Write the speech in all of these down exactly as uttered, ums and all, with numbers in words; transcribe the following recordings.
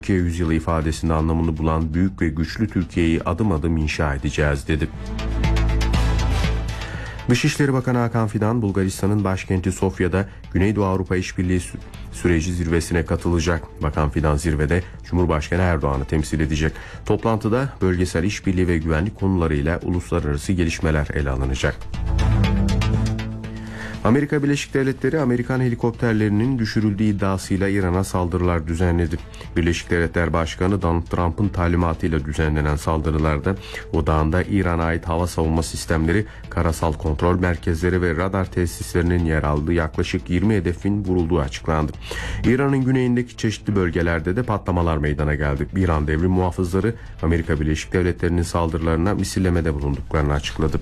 Türkiye yüzyılı ifadesinin anlamını bulan büyük ve güçlü Türkiye'yi adım adım inşa edeceğiz dedi. Dışişleri Bakanı Hakan Fidan, Bulgaristan'ın başkenti Sofya'da Güneydoğu Avrupa İşbirliği sü- süreci zirvesine katılacak. Bakan Fidan zirvede Cumhurbaşkanı Erdoğan'ı temsil edecek. Toplantıda bölgesel işbirliği ve güvenlik konularıyla uluslararası gelişmeler ele alınacak. Amerika Birleşik Devletleri, Amerikan helikopterlerinin düşürüldüğü iddiasıyla İran'a saldırılar düzenledi. Birleşik Devletler Başkanı Donald Trump'ın talimatıyla düzenlenen saldırılarda odağında İran'a ait hava savunma sistemleri, karasal kontrol merkezleri ve radar tesislerinin yer aldığı yaklaşık yirmi hedefin vurulduğu açıklandı. İran'ın güneyindeki çeşitli bölgelerde de patlamalar meydana geldi. İran devrim muhafızları Amerika Birleşik Devletleri'nin saldırılarına misillemede bulunduklarını açıkladı.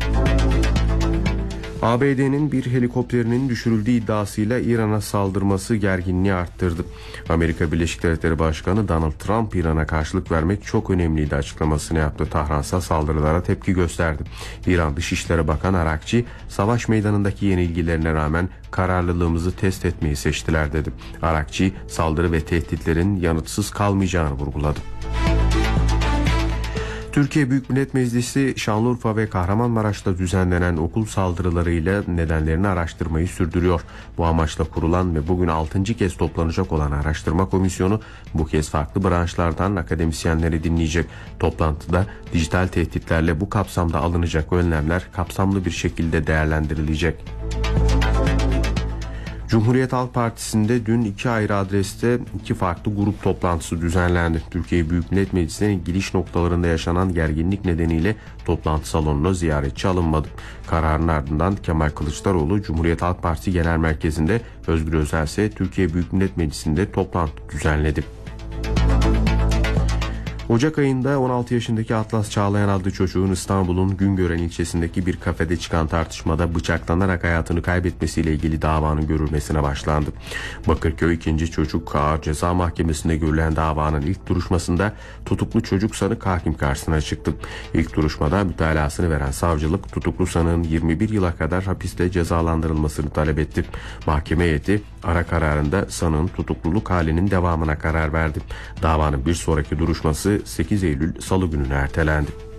A B D'nin bir helikopterinin düşürüldüğü iddiasıyla İran'a saldırması gerginliği arttırdı. Amerika Birleşik Devletleri Başkanı Donald Trump, İran'a karşılık vermek çok önemliydi açıklamasını yaptı. Tahran'sa saldırılara tepki gösterdi. İran Dışişleri Bakanı Arakçi, savaş meydanındaki yenilgilerine rağmen kararlılığımızı test etmeyi seçtiler dedi. Arakçi, saldırı ve tehditlerin yanıtsız kalmayacağını vurguladı. Türkiye Büyük Millet Meclisi, Şanlıurfa ve Kahramanmaraş'ta düzenlenen okul saldırılarıyla nedenlerini araştırmayı sürdürüyor. Bu amaçla kurulan ve bugün altıncı kez toplanacak olan araştırma komisyonu bu kez farklı branşlardan akademisyenleri dinleyecek. Toplantıda dijital tehditlerle bu kapsamda alınacak önlemler kapsamlı bir şekilde değerlendirilecek. Cumhuriyet Halk Partisi'nde dün iki ayrı adreste iki farklı grup toplantısı düzenlendi. Türkiye Büyük Millet Meclisi'nin giriş noktalarında yaşanan gerginlik nedeniyle toplantı salonuna ziyaretçi alınmadı. Kararın ardından Kemal Kılıçdaroğlu Cumhuriyet Halk Partisi Genel Merkezi'nde, Özgür Özel ise Türkiye Büyük Millet Meclisi'nde toplantı düzenledi. Ocak ayında on altı yaşındaki Atlas Çağlayan adlı çocuğun İstanbul'un Güngören ilçesindeki bir kafede çıkan tartışmada bıçaklanarak hayatını kaybetmesiyle ilgili davanın görülmesine başlandı. Bakırköy ikinci Çocuk Ağır Ceza Mahkemesi'nde görülen davanın ilk duruşmasında tutuklu çocuk sanık hakim karşısına çıktı. İlk duruşmada mütalasını veren savcılık tutuklu sanığın yirmi bir yıla kadar hapiste cezalandırılmasını talep etti. Mahkeme heyeti ara kararında sanığın tutukluluk halinin devamına karar verdi. Davanın bir sonraki duruşması sekiz Eylül Salı gününe ertelendi.